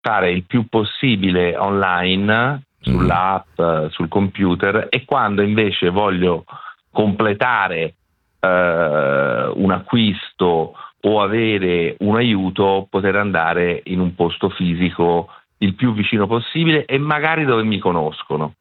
fare il più possibile online sull'app, sul computer, e quando invece voglio completare un acquisto o avere un aiuto, poter andare in un posto fisico il più vicino possibile e magari dove mi conoscono.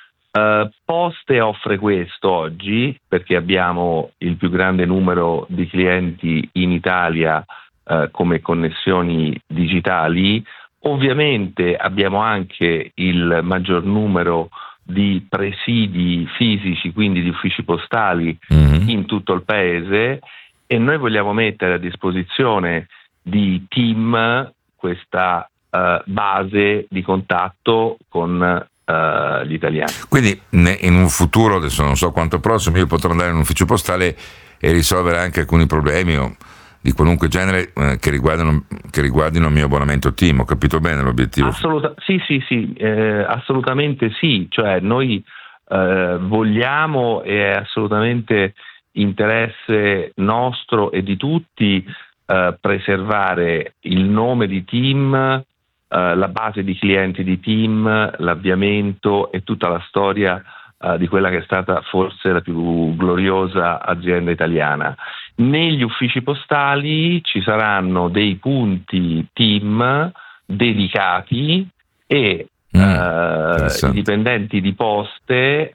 Poste offre questo oggi perché abbiamo il più grande numero di clienti in Italia come connessioni digitali. Ovviamente abbiamo anche il maggior numero di presidi fisici, quindi di uffici postali in tutto il paese, e noi vogliamo mettere a disposizione di team questa base di contatto con gli italiani. Quindi in un futuro, adesso non so quanto prossimo, io potrò andare in un ufficio postale e risolvere anche alcuni problemi di qualunque genere che riguardino il mio abbonamento team. Ho capito bene l'obiettivo? Sì, assolutamente sì. Cioè noi vogliamo, e è assolutamente interesse nostro e di tutti, preservare il nome di team, la base di clienti di team, l'avviamento e tutta la storia di quella che è stata forse la più gloriosa azienda italiana. Negli uffici postali ci saranno dei punti team dedicati e i dipendenti di Poste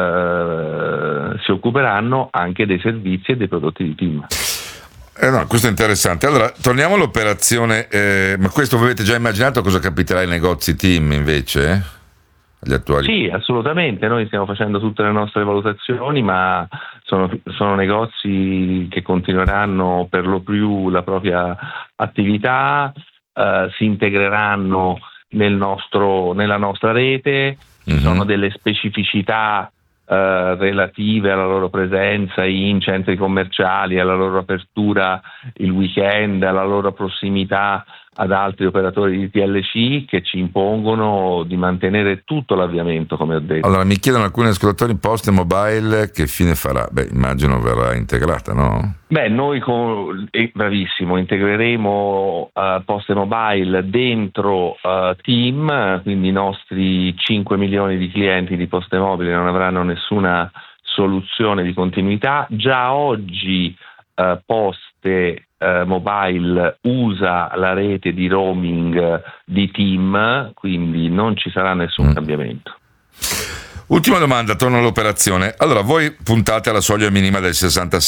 si occuperanno anche dei servizi e dei prodotti di team. No, questo è interessante. Allora, torniamo all'operazione, ma questo avete già immaginato cosa capiterà ai negozi team invece? Gli attuali? Sì, assolutamente, noi stiamo facendo tutte le nostre valutazioni, ma sono negozi che continueranno per lo più la propria attività, si integreranno nella nostra rete, ci sono delle specificità relative alla loro presenza in centri commerciali, alla loro apertura il weekend, alla loro prossimità ad altri operatori di TLC che ci impongono di mantenere tutto l'avviamento, come ho detto. Allora, mi chiedono alcuni ascoltatori, Poste Mobile che fine farà? Beh, immagino verrà integrata, no? Beh, noi bravissimo, integreremo Poste Mobile dentro Team, quindi i nostri 5 milioni di clienti di Poste Mobili non avranno nessuna soluzione di continuità. Già oggi Poste Mobile usa la rete di roaming di Team, quindi non ci sarà nessun cambiamento. Ultima domanda, torno all'operazione. Allora, voi puntate alla soglia minima del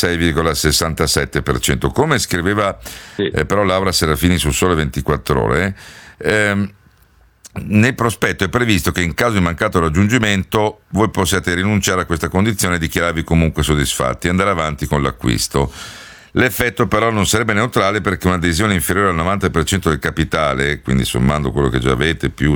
66,67%, come scriveva però Laura Serafini su Sole 24 Ore. Nel prospetto è previsto che in caso di mancato raggiungimento voi possiate rinunciare a questa condizione e dichiararvi comunque soddisfatti e andare avanti con l'acquisto. L'effetto però non sarebbe neutrale, perché un'adesione inferiore al 90% del capitale, quindi sommando quello che già avete più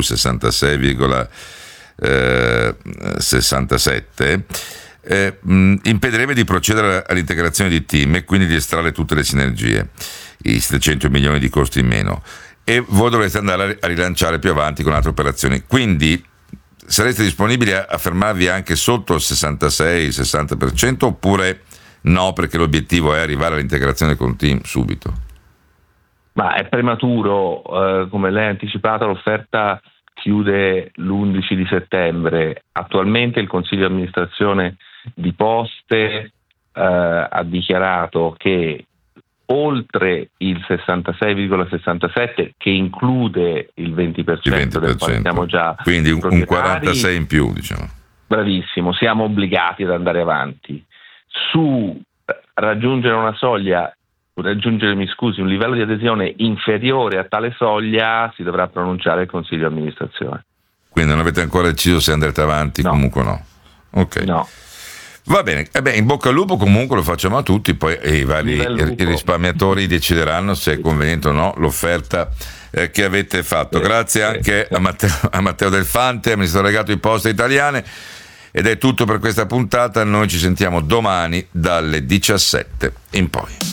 66,67, impedirebbe di procedere all'integrazione di Team e quindi di estrarre tutte le sinergie, i 700 milioni di costi in meno, e voi dovreste andare a rilanciare più avanti con altre operazioni. Quindi sareste disponibili a fermarvi anche sotto il 66-60% oppure no, perché l'obiettivo è arrivare all'integrazione con Team subito? Ma è prematuro, come lei ha anticipato, l'offerta chiude l'11 di settembre. Attualmente il Consiglio di amministrazione di Poste ha dichiarato che oltre il 66,67, che include il 20%, del quale siamo già quindi un 46 in più, diciamo. Bravissimo, siamo obbligati ad andare avanti. Su raggiungere un livello di adesione inferiore a tale soglia si dovrà pronunciare il Consiglio di amministrazione. Quindi non avete ancora deciso se andrete avanti? No. Comunque no. Ok. No. Va bene, in bocca al lupo, comunque lo facciamo a tutti, poi i vari i risparmiatori decideranno se è conveniente o no l'offerta che avete fatto. Grazie anche a Matteo Delfante, amministratore delegato di Poste Italiane. Ed è tutto per questa puntata, noi ci sentiamo domani dalle 17 in poi.